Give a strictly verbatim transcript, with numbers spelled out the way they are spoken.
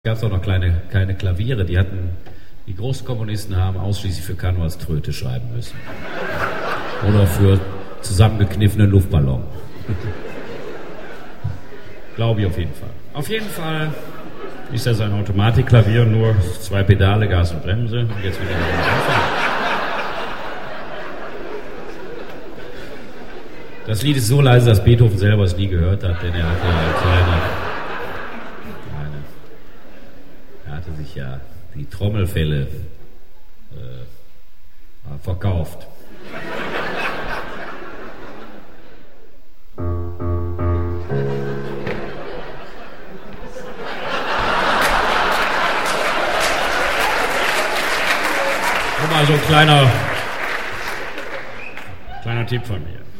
Gab es auch noch kleine, kleine Klaviere, die hatten, die Großkomponisten haben ausschließlich für Kanvas-Tröte schreiben müssen. Oder für zusammengekniffene Luftballon. Glaube ich auf jeden Fall. Auf jeden Fall ist das ein Automatikklavier, nur zwei Pedale, Gas und Bremse. Und jetzt wieder ein Anfang. Das Lied ist so leise, dass Beethoven selber es nie gehört hat, denn er hatte eine kleine... Er hatte sich ja die Trommelfelle äh, verkauft. Nur mal so ein kleiner, kleiner Tipp von mir.